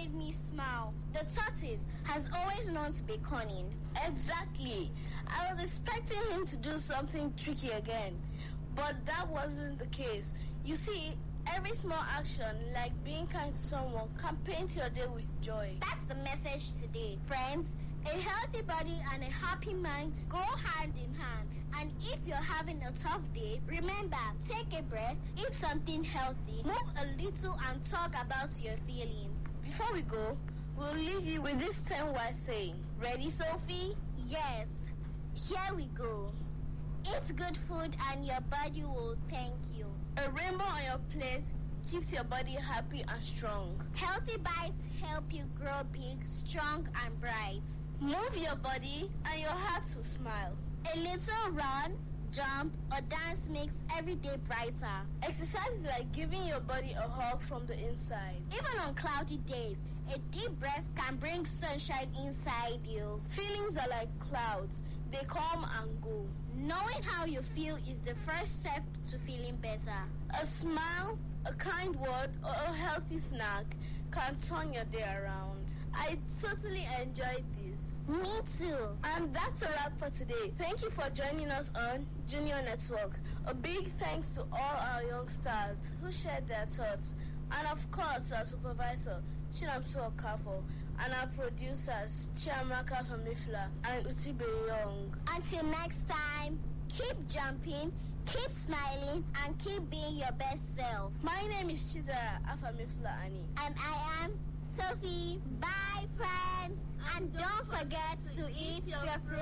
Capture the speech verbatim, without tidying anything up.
made me smile. The tortoise has always known to be cunning. Exactly. I was expecting him to do something tricky again, but that wasn't the case. You see, every small action, like being kind to someone, can paint your day with joy. That's the message today, friends. A healthy body and a happy mind go hand in hand. And if you're having a tough day, remember, take a breath, eat something healthy, move a little, and talk about your feelings. Before we go, we'll leave you with this ten-wise saying. Ready, Sophie? Yes. Here we go. Eat good food and your body will thank you. A rainbow on your plate keeps your body happy and strong. Healthy bites help you grow big, strong, and bright. Move your body and your heart will smile. A little run, jump, or dance makes every day brighter. Exercise is like giving your body a hug from the inside. Even on cloudy days, a deep breath can bring sunshine inside you. Feelings are like clouds. They come and go. Knowing how you feel is the first step to feeling better. A smile, a kind word, or a healthy snack can turn your day around. I totally enjoyed this. Me too. And that's a wrap for today. Thank you for joining us on Junior Network. A big thanks to all our young stars who shared their thoughts. And of course, our supervisor, Chinamso Okafo, and our producers, Chiamaka Famifla and Utibe Young. Until next time, keep jumping, keep smiling, and keep being your best self. My name is Chizara Afamifla Ani. And I am Sophie. Bye, friends. And don't forget to eat your fruit.